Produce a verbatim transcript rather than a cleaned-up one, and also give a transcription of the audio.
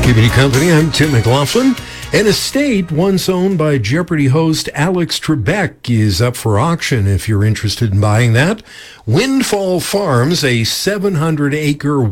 Keeping you company, I'm Tim McLaughlin. An estate once owned by Jeopardy host Alex Trebek is up for auction if you're interested in buying that. Windfall Farms, a seven hundred acre